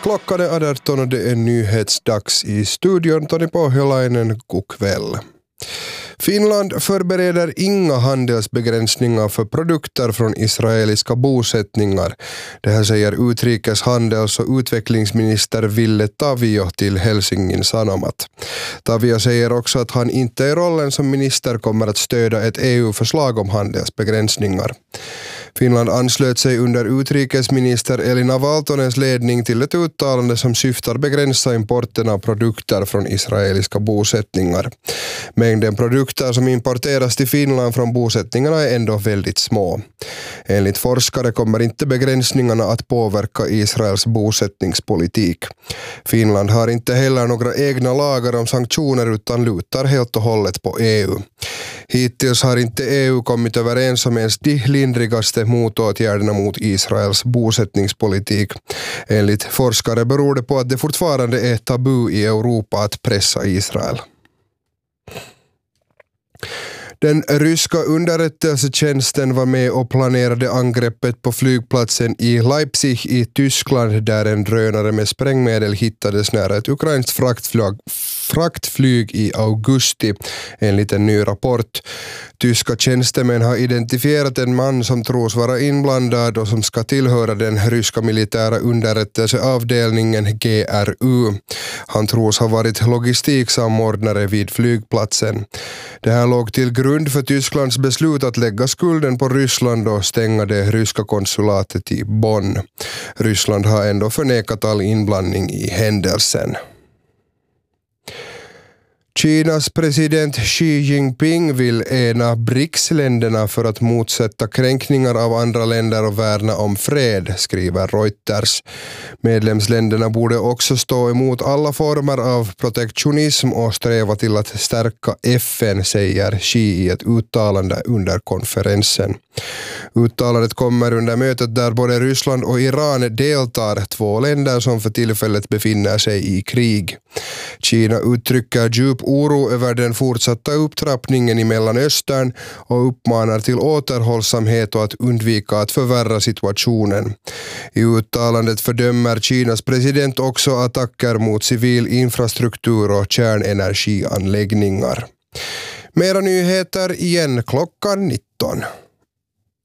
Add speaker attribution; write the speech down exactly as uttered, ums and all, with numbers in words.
Speaker 1: Klockan är arton och det är nyhetsdags i studion. Tony Pohjolainen, god kväll. Finland förbereder inga handelsbegränsningar för produkter från israeliska bosättningar. Det här säger utrikeshandels- och utvecklingsminister Ville Tavio till Helsingin Sanomat. Tavio säger också att han inte i rollen som minister kommer att stödja ett E U-förslag om handelsbegränsningar. Finland anslöt sig under utrikesminister Elina Valtonens ledning till ett uttalande som syftar begränsa importen av produkter från israeliska bosättningar. Mängden produkter som importeras till Finland från bosättningarna är ändå väldigt små. Enligt forskare kommer inte begränsningarna att påverka Israels bosättningspolitik. Finland har inte heller några egna lagar om sanktioner utan lutar helt och hållet på E U. Hittills har inte E U kommit överens om ens de lindrigaste motåtgärderna mot Israels bosättningspolitik. Enligt forskare beror det på att det fortfarande är tabu i Europa att pressa Israel. Den ryska underrättelsetjänsten var med och planerade angreppet på flygplatsen i Leipzig i Tyskland där en drönare med sprängmedel hittades nära ett ukrainskt fraktflyg, fraktflyg i augusti, enligt en ny rapport. Tyska tjänstemän har identifierat en man som tros vara inblandad och som ska tillhöra den ryska militära underrättelseavdelningen G R U. Han tros ha varit logistiksamordnare vid flygplatsen. Det här låg till grund för Tysklands beslut att lägga skulden på Ryssland och stänga det ryska konsulatet i Bonn. Ryssland har ändå förnekat all inblandning i händelsen. Kinas president Xi Jinping vill ena B R I C S-länderna för att motsätta kränkningar av andra länder och värna om fred, skriver Reuters. Medlemsländerna borde också stå emot alla former av protektionism och sträva till att stärka F N, säger Xi i ett uttalande under konferensen. Uttalandet kommer under mötet där både Ryssland och Iran deltar, två länder som för tillfället befinner sig i krig. Kina uttrycker djup oro över den fortsatta upptrappningen i Mellanöstern och uppmanar till återhållsamhet och att undvika att förvärra situationen. I uttalandet fördömer Kinas president också attacker mot civil infrastruktur och kärnenergianläggningar. Mera nyheter igen klockan nitton.